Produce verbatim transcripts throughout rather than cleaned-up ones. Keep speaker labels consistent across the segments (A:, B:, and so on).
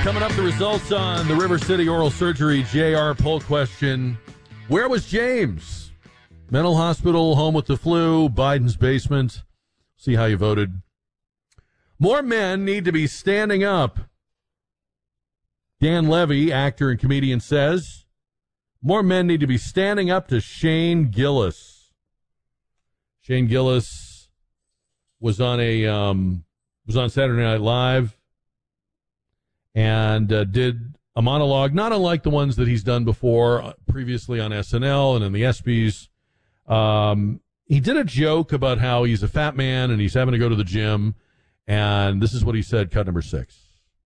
A: Coming up, the results on the River City oral surgery J R poll question. Where was James? Mental hospital, home with the flu, Biden's basement. See how you voted. More men need to be standing up. Dan Levy, actor and comedian, says more men need to be standing up to Shane Gillis. Shane Gillis was on a um, was on Saturday Night Live and uh, did a monologue, not unlike the ones that he's done before, uh, previously on S N L and in the ESPYs. Um, he did a joke about how he's a fat man and he's having to go to the gym, and this is what he said, cut number six.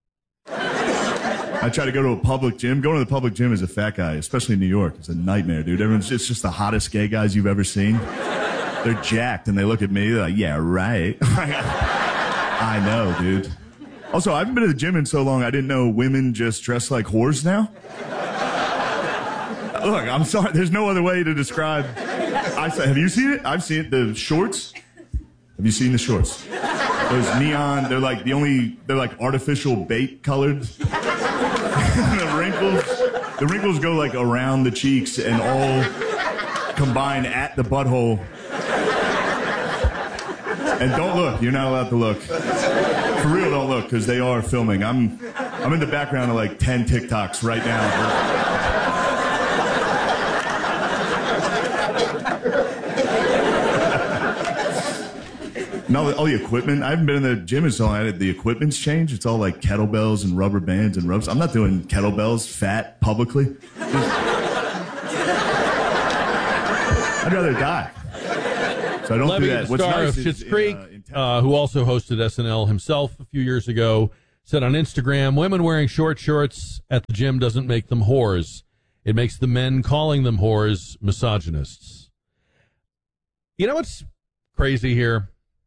B: I try to go to a public gym. Going to the public gym as a fat guy, especially in New York, it's a nightmare, dude. Everyone's it's just the hottest gay guys you've ever seen. They're jacked, and they look at me, they're like, yeah, right. I know, dude. Also, I haven't been to the gym in so long, I didn't know women just dress like whores now. Look, I'm sorry, there's no other way to describe. I Have you seen it? I've seen it. The shorts. Have you seen the shorts? Those neon, they're like the only, they're like artificial bait colored. the wrinkles, the wrinkles go like around the cheeks and all combine at the butthole. And don't look. You're not allowed to look. For real, don't look, because they are filming. I'm, I'm in the background of like ten TikToks right now. And all the, all the equipment. I haven't been in the gym in so long. I had the equipment's changed. It's all like kettlebells and rubber bands and ropes. I'm not doing kettlebells fat publicly. I'd rather die. So I don't
A: Levy,
B: do that.
A: the
B: What's
A: star
B: nice
A: of Schitt's
B: is,
A: Creek, uh, uh, who also hosted S N L himself a few years ago, said on Instagram, women wearing short shorts at the gym doesn't make them whores. It makes the men calling them whores misogynists. You know what's crazy here?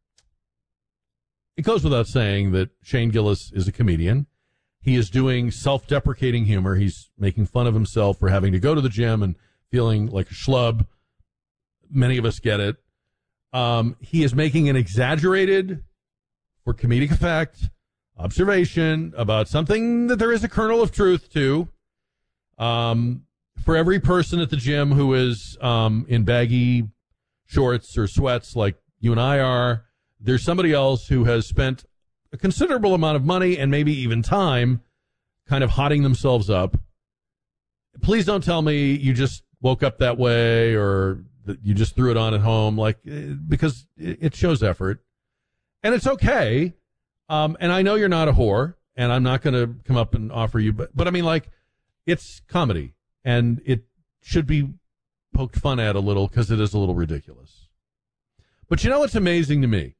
A: It goes without saying that Shane Gillis is a comedian. He is doing self-deprecating humor. He's making fun of himself for having to go to the gym and feeling like a schlub. Many of us get it. Um, he is making an exaggerated, for comedic effect, observation about something that there is a kernel of truth to. Um, for every person at the gym who is um, in baggy shorts or sweats like you and I are, there's somebody else who has spent a considerable amount of money and maybe even time kind of hotting themselves up. Please don't tell me you just woke up that way or that you just threw it on at home, like, because it shows effort. And it's okay. Um, and I know you're not a whore, and I'm not going to come up and offer you, but, but I mean, like, it's comedy, and it should be poked fun at a little because it is a little ridiculous. But you know what's amazing to me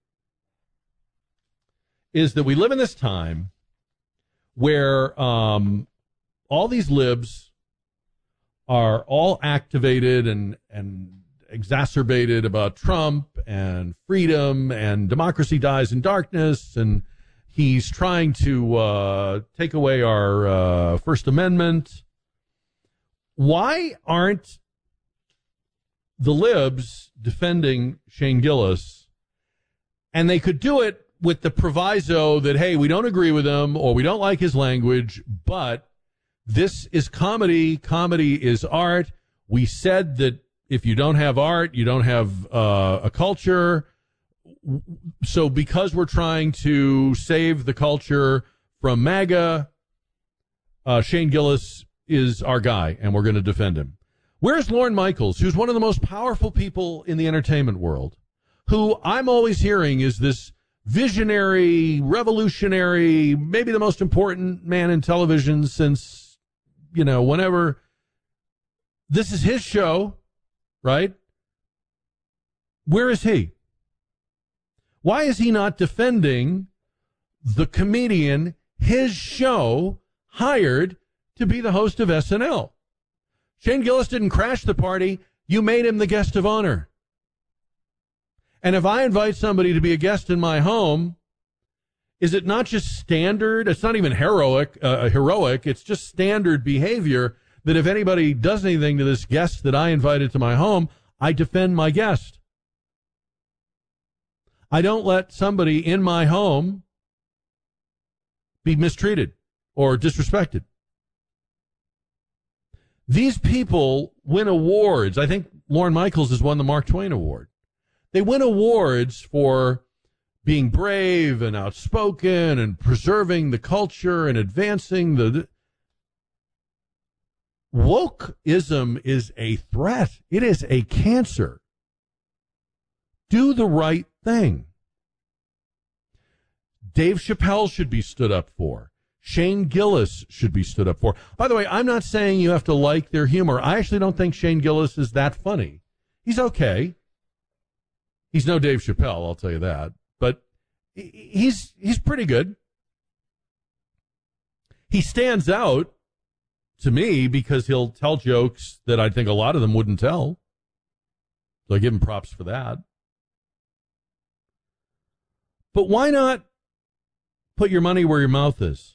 A: is that we live in this time where um, all these libs are all activated and, and exacerbated about Trump and freedom and democracy dies in darkness, and he's trying to uh, take away our uh, First Amendment. Why aren't the libs defending Shane Gillis? And they could do it with the proviso that, hey, we don't agree with him or we don't like his language, but this is comedy. Comedy is art. We said that if you don't have art, you don't have uh, a culture. So because we're trying to save the culture from MAGA, uh, Shane Gillis is our guy, and we're going to defend him. Where's Lorne Michaels, who's one of the most powerful people in the entertainment world, who I'm always hearing is this visionary, revolutionary, maybe the most important man in television since, you know, whenever. This is his show, right? Where is he? Why is he not defending the comedian his show hired to be the host of S N L? Shane Gillis didn't crash the party. You made him the guest of honor. And if I invite somebody to be a guest in my home, is it not just standard? It's not even heroic, uh, heroic. It's just standard behavior that if anybody does anything to this guest that I invited to my home, I defend my guest. I don't let somebody in my home be mistreated or disrespected. These people win awards. I think Lorne Michaels has won the Mark Twain Award. They win awards for being brave and outspoken and preserving the culture and advancing the... Wokeism is a threat. It is a cancer. Do the right thing. Dave Chappelle should be stood up for. Shane Gillis should be stood up for. By the way, I'm not saying you have to like their humor. I actually don't think Shane Gillis is that funny. He's okay. He's no Dave Chappelle, I'll tell you that. But he's he's pretty good. He stands out to me because he'll tell jokes that I think a lot of them wouldn't tell. So I give him props for that. But why not put your money where your mouth is?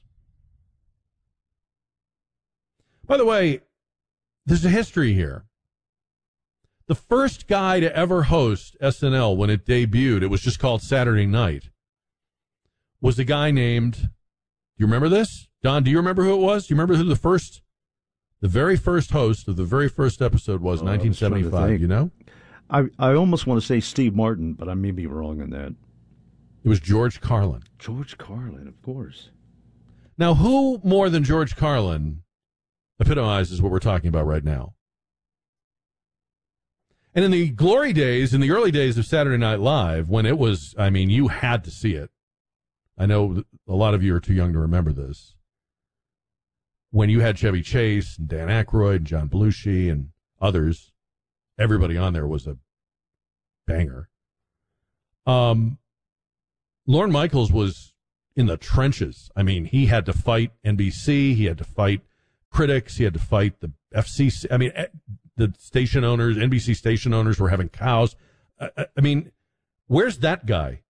A: By the way, there's a history here. The first guy to ever host S N L when it debuted, it was just called Saturday Night, was a guy named, do you remember this? Don, do you remember who it was? Do you remember who the first, the very first host of the very first episode was, oh, nineteen seventy-five, you know?
C: I, I almost want to say Steve Martin, but I may be wrong on that.
A: It was George Carlin.
C: George Carlin, of course.
A: Now, who more than George Carlin epitomizes what we're talking about right now? And in the glory days, in the early days of Saturday Night Live, when it was, I mean, you had to see it. I know a lot of you are too young to remember this. When you had Chevy Chase and Dan Aykroyd and John Belushi and others, everybody on there was a banger. Um, Lorne Michaels was in the trenches. I mean, he had to fight N B C. He had to fight critics. He had to fight the F C C. I mean, the station owners, N B C station owners were having cows. I, I mean, where's that guy?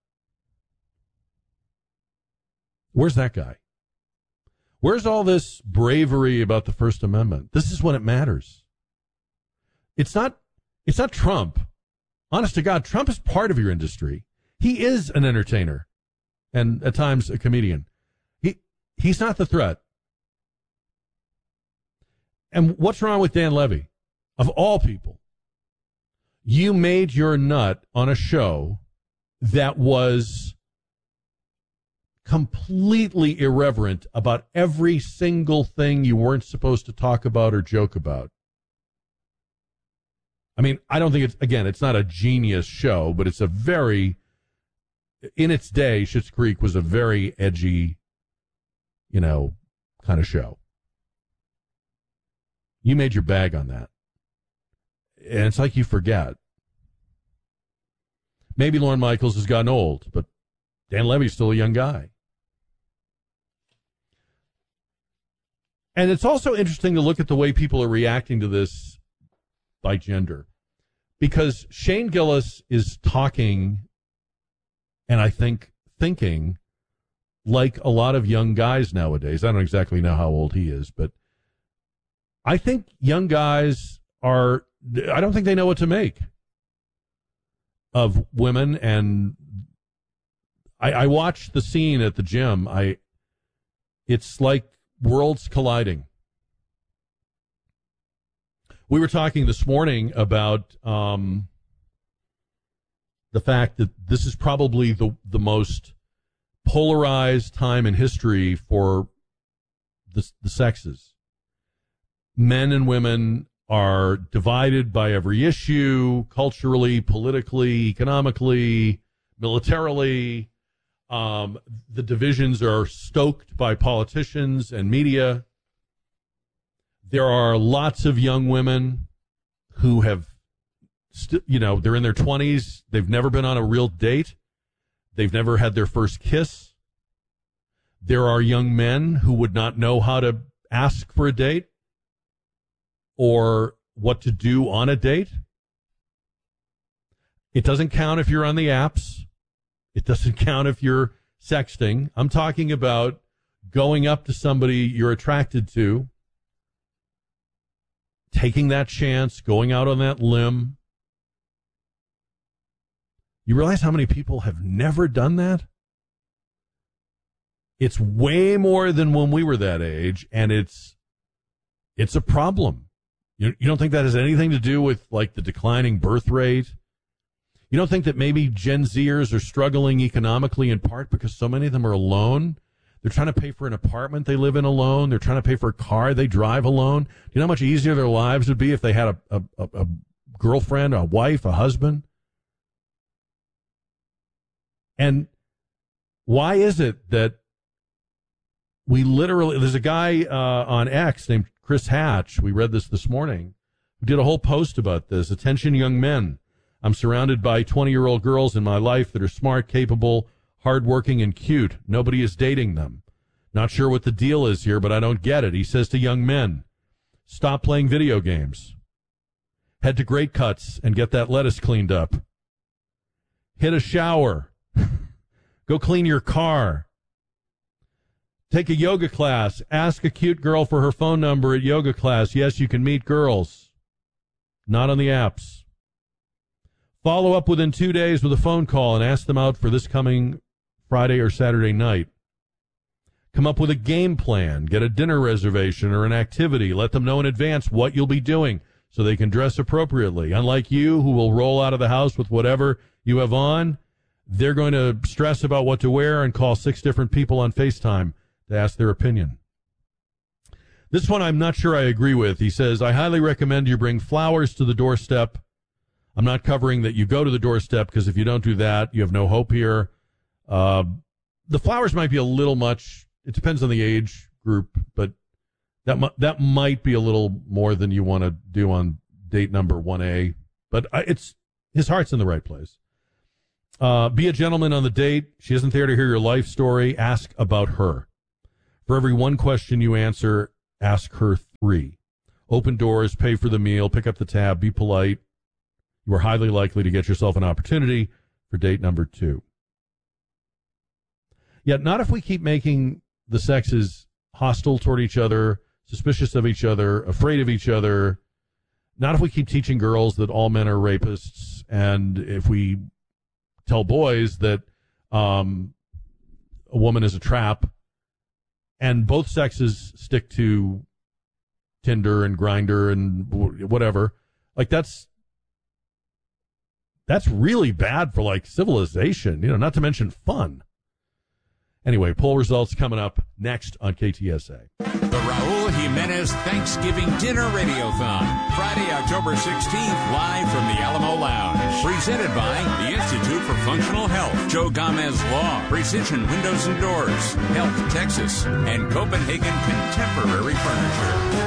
A: Where's that guy? Where's all this bravery about the First Amendment? This is when it matters. It's not, it's not Trump. Honest to God, Trump is part of your industry. He is an entertainer and at times a comedian. He, he's not the threat. And what's wrong with Dan Levy? Of all people, you made your nut on a show that was completely irreverent about every single thing you weren't supposed to talk about or joke about. I mean, I don't think it's, again, it's not a genius show, but it's a very, in its day, Schitt's Creek was a very edgy, you know, kind of show. You made your bag on that. And it's like you forget. Maybe Lorne Michaels has gotten old, but Dan Levy's still a young guy. And it's also interesting to look at the way people are reacting to this by gender. Because Shane Gillis is talking, and I think thinking, like a lot of young guys nowadays. I don't exactly know how old he is, but I think young guys are, I don't think they know what to make of women. And I, I watched the scene at the gym. I, it's like worlds colliding. We were talking this morning about um, the fact that this is probably the, the most polarized time in history for the, the sexes. Men and women are divided by every issue, culturally, politically, economically, militarily. Um, the divisions are stoked by politicians and media. There are lots of young women who have, st- you know, they're in their twenties. They've never been on a real date. They've never had their first kiss. There are young men who would not know how to ask for a date or what to do on a date. It doesn't count if you're on the apps. It doesn't count if you're sexting. I'm talking about going up to somebody you're attracted to, taking that chance, going out on that limb. You realize how many people have never done that? It's way more than when we were that age, and it's it's a problem. You, you don't think that has anything to do with, like, the declining birth rate? You don't think that maybe Gen Zers are struggling economically in part because so many of them are alone? They're trying to pay for an apartment they live in alone. They're trying to pay for a car they drive alone. Do you know how much easier their lives would be if they had a, a, a, a girlfriend, a wife, a husband? And why is it that we literally, there's a guy uh, on X named Chris Hatch, we read this this morning, who did a whole post about this. Attention, young men. I'm surrounded by twenty-year-old girls in my life that are smart, capable, hardworking, and cute. Nobody is dating them. Not sure what the deal is here, but I don't get it. He says to young men, stop playing video games. Head to Great Cuts and get that lettuce cleaned up. Hit a shower. Go clean your car. Take a yoga class. Ask a cute girl for her phone number at yoga class. Yes, you can meet girls. Not on the apps. Follow up within two days with a phone call and ask them out for this coming Friday or Saturday night. Come up with a game plan. Get a dinner reservation or an activity. Let them know in advance what you'll be doing so they can dress appropriately. Unlike you, who will roll out of the house with whatever you have on, they're going to stress about what to wear and call six different people on FaceTime to ask their opinion. This one I'm not sure I agree with. He says, I highly recommend you bring flowers to the doorstep. I'm not covering that you go to the doorstep, because if you don't do that, you have no hope here. Uh, the flowers might be a little much. It depends on the age group, but that mu- that might be a little more than you want to do on date number one A. But I, it's his heart's in the right place. Uh, be a gentleman on the date. She isn't there to hear your life story. Ask about her. For every one question you answer, ask her three. Open doors, pay for the meal, pick up the tab, be polite. You are highly likely to get yourself an opportunity for date number two. Yet not if we keep making the sexes hostile toward each other, suspicious of each other, afraid of each other. Not if we keep teaching girls that all men are rapists, and if we tell boys that um, a woman is a trap, and both sexes stick to Tinder and Grindr and whatever. Like, that's that's really bad for, like, civilization, you know, not to mention fun. Anyway, poll results coming up next on K T S A.
D: The Raul Jimenez Thanksgiving Dinner Radiothon, Friday, October sixteenth, live from the Alamo Lounge. Presented by the Institute for Functional Health, Joe Gomez Law, Precision Windows and Doors, Health Texas, and Copenhagen Contemporary Furniture.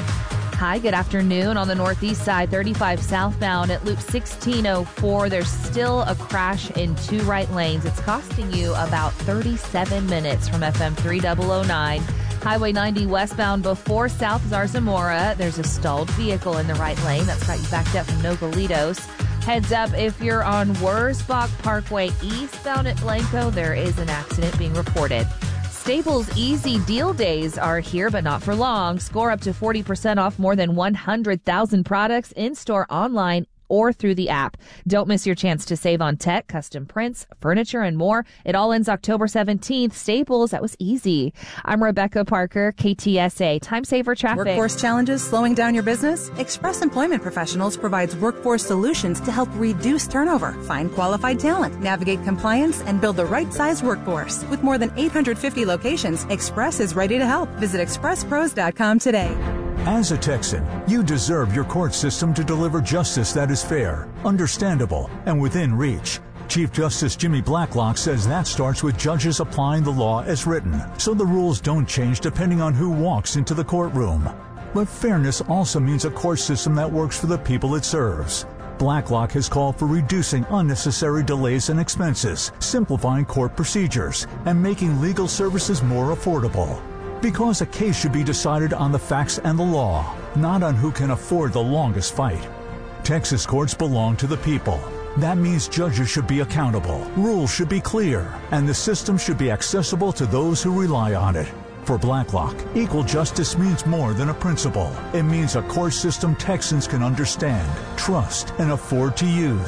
E: Hi, good afternoon. On the northeast side, thirty-five southbound at Loop sixteen oh four. There's still a crash in two right lanes. It's costing you about thirty-seven minutes from F M three thousand nine. Highway ninety westbound before South Zarzamora. There's a stalled vehicle in the right lane. That's got you backed up from Nogalitos. Heads up if you're on Wurzbach Parkway eastbound at Blanco. There is an accident being reported. Staples Easy Deal Days are here, but not for long. Score up to forty percent off more than one hundred thousand products in-store, online, or through the app. Don't miss your chance to save on tech, custom prints, furniture, and more. It all ends October seventeenth. Staples, that was easy. I'm Rebecca Parker, K T S A. Time saver traffic.
F: Workforce challenges slowing down your business? Express Employment Professionals provides workforce solutions to help reduce turnover, find qualified talent, navigate compliance, and build the right size workforce. With more than eight hundred fifty locations, Express is ready to help. Visit express pros dot com today.
G: As a Texan, you deserve your court system to deliver justice that is fair, understandable, and within reach. Chief Justice Jimmy Blacklock says that starts with judges applying the law as written, so the rules don't change depending on who walks into the courtroom. But fairness also means a court system that works for the people it serves. Blacklock has called for reducing unnecessary delays and expenses, simplifying court procedures, and making legal services more affordable. Because a case should be decided on the facts and the law, not on who can afford the longest fight. Texas courts belong to the people. That means judges should be accountable, rules should be clear, and the system should be accessible to those who rely on it. For Blacklock, equal justice means more than a principle. It means a court system Texans can understand, trust, and afford to use.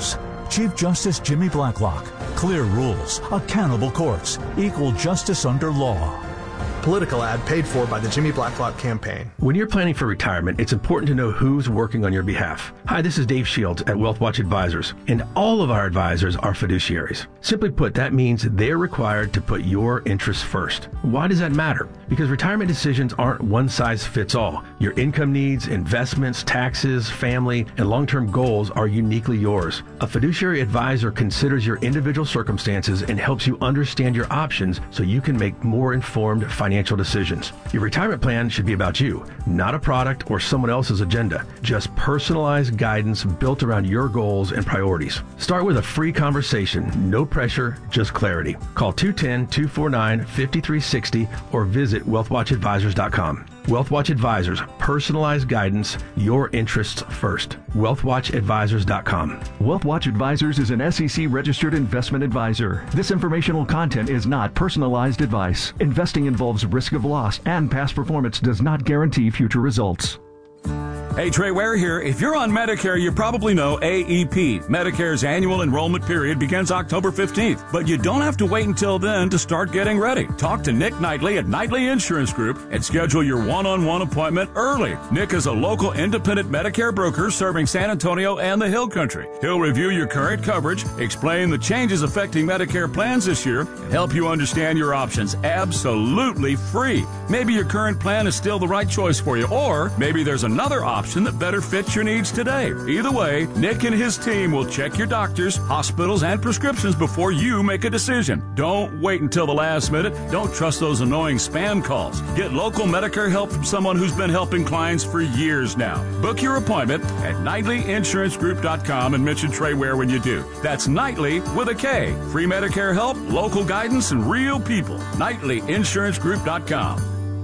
G: Chief Justice Jimmy Blacklock. Clear rules, accountable courts, equal justice under law.
H: Political ad paid for by the Jimmy Blacklock campaign.
I: When you're planning for retirement, it's important to know who's working on your behalf. Hi, this is Dave Shields at WealthWatch Advisors, and all of our advisors are fiduciaries. Simply put, that means they're required to put your interests first. Why does that matter? Because retirement decisions aren't one size fits all. Your income needs, investments, taxes, family, and long-term goals are uniquely yours. A fiduciary advisor considers your individual circumstances and helps you understand your options so you can make more informed financial Financial decisions. Your retirement plan should be about you, not a product or someone else's agenda. Just personalized guidance built around your goals and priorities. Start with a free conversation. No pressure, just clarity. Call two one zero, two four nine, five three six zero or visit wealth watch advisors dot com. WealthWatch Advisors, personalized guidance, your interests first. wealth watch advisors dot com.
J: WealthWatch Advisors is an S E C-registered investment advisor. This informational content is not personalized advice. Investing involves risk of loss, and past performance does not guarantee future results.
K: Hey, Trey Ware here. If you're on Medicare, you probably know A E P. Medicare's annual enrollment period begins October fifteenth, but you don't have to wait until then to start getting ready. Talk to Nick Knightley at Knightley Insurance Group and schedule your one-on-one appointment early. Nick is a local independent Medicare broker serving San Antonio and the Hill Country. He'll review your current coverage, explain the changes affecting Medicare plans this year, and help you understand your options absolutely free. Maybe your current plan is still the right choice for you, or maybe there's another option that better fits your needs today. Either way, Nick and his team will check your doctors, hospitals, and prescriptions before you make a decision. Don't wait until the last minute. Don't trust those annoying spam calls. Get local Medicare help from someone who's been helping clients for years now. Book your appointment at Knightley Insurance Group dot com and mention Trey Ware when you do. That's Knightley with a K. Free Medicare help, local guidance, and real people. Knightley Insurance Group dot com.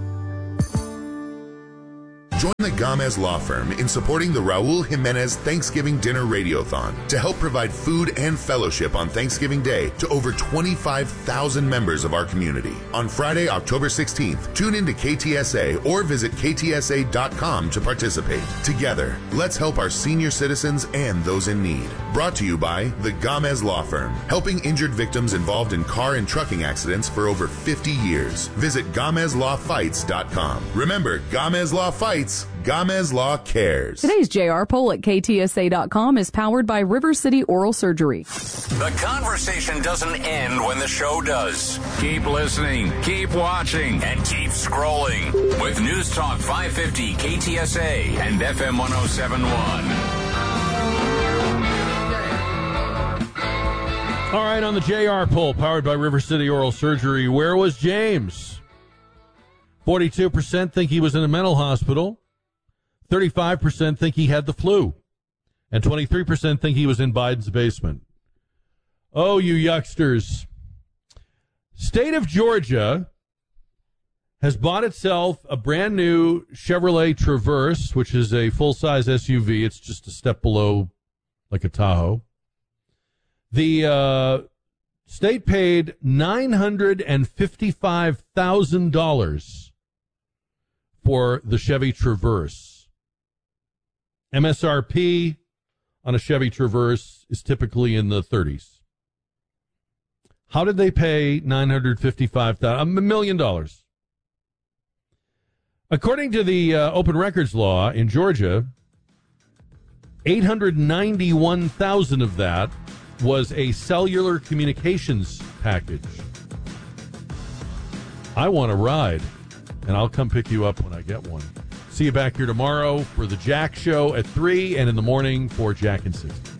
L: Join the Gamez Law Firm in supporting the Raul Jimenez Thanksgiving Dinner Radiothon to help provide food and fellowship on Thanksgiving Day to over twenty-five thousand members of our community. On Friday, October sixteenth, tune into K T S A or visit K T S A dot com to participate. Together, let's help our senior citizens and those in need. Brought to you by the Gamez Law Firm, helping injured victims involved in car and trucking accidents for over fifty years. Visit Gamez Law Fights dot com. Remember, Gamez Law Fights, Gamez Law Cares.
M: Today's J R poll at K T S A dot com is powered by River City Oral Surgery.
D: The conversation doesn't end when the show does. Keep listening, keep watching, and keep scrolling with News Talk five fifty K T S A and F M one oh seven point one.
A: All right, on the J R poll, powered by River City Oral Surgery, where was James? forty-two percent think he was in a mental hospital. thirty-five percent think he had the flu. And twenty-three percent think he was in Biden's basement. Oh, you yucksters. State of Georgia has bought itself a brand new Chevrolet Traverse, which is a full-size S U V. It's just a step below like a Tahoe. The uh, state paid nine hundred fifty-five thousand dollars for the Chevy Traverse. M S R P on a Chevy Traverse is typically in the thirties. How did they pay nine hundred fifty-five thousand dollars? A million dollars. According to the uh, open records law in Georgia, eight hundred ninety-one thousand dollars of that was a cellular communications package. I want a ride, and I'll come pick you up when I get one. See you back here tomorrow for the Jack Show at three and in the morning for Jack and sixty.